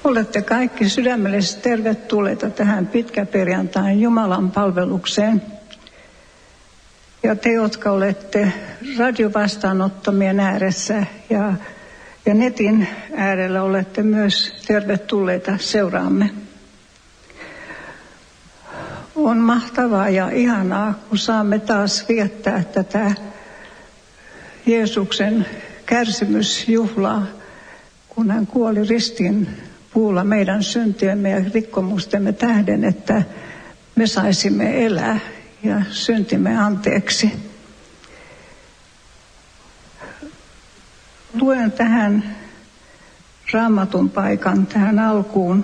Olette kaikki sydämellisesti tervetulleita tähän pitkäperjantain Jumalan palvelukseen. Ja te, jotka olette radiovastaanottamien ääressä ja netin äärellä, olette myös tervetulleita seuraamme. On mahtavaa ja ihanaa, kun saamme taas viettää tätä Jeesuksen kärsimysjuhlaa, kun hän kuoli ristin puulla meidän syntiemme ja rikkomustemme tähden, että me saisimme elää ja syntimme anteeksi. Luen tähän Raamatun paikan tähän alkuun.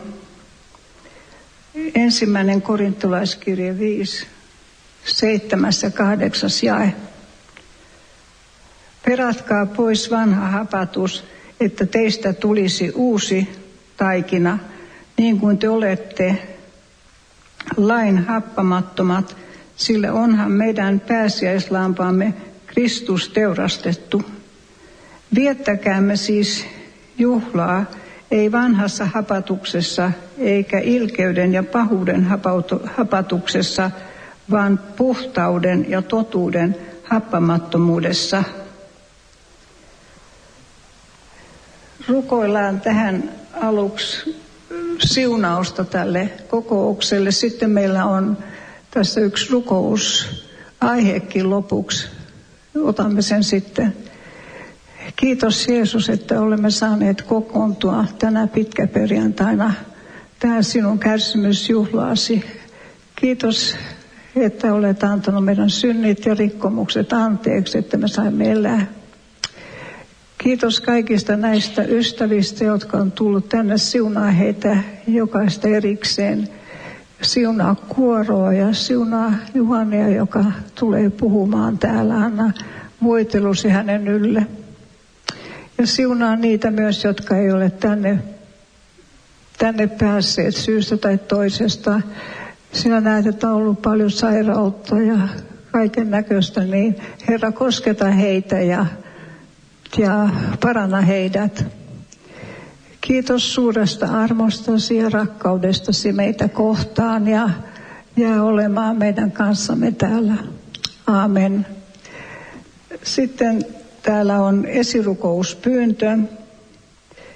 1. Korintolaiskirje 5, 7. ja 8. jae. Peratkaa pois vanha hapatus, että teistä tulisi uusi taikina, niin kuin te olette lain happamattomat, sillä onhan meidän pääsiäislampaamme Kristus teurastettu. Viettäkäämme siis juhlaa, ei vanhassa hapatuksessa, eikä ilkeyden ja pahuuden hapatuksessa, vaan puhtauden ja totuuden happamattomuudessa. Rukoillaan tähän aluksi siunausta tälle kokoukselle. Sitten meillä on tässä yksi rukousaihekin lopuksi. Otamme sen sitten. Kiitos Jeesus, että olemme saaneet kokoontua tänä pitkäperjantaina tähän sinun kärsimysjuhlaasi. Kiitos, että olet antanut meidän synnit ja rikkomukset anteeksi, että me saimme elää. Kiitos kaikista näistä ystävistä, jotka on tullut tänne. Siunaa heitä jokaista erikseen. Siunaa kuoroa ja siunaa Juhania, joka tulee puhumaan täällä. Anna voitelusi hänen ylle. Ja siunaa niitä myös, jotka ei ole tänne päässeet syystä tai toisesta. Sinä näet, että on ollut paljon sairautta ja kaiken näköistä, niin Herra, kosketa heitä ja paranna heidät. Kiitos suuresta armostasi ja rakkaudestasi meitä kohtaan ja jää olemaan meidän kanssamme täällä. Aamen. Sitten täällä on esirukouspyyntö.